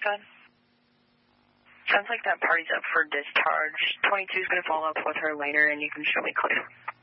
10. Sounds like that party's up for discharge. 22's going to follow up with her later, and you can show me clear.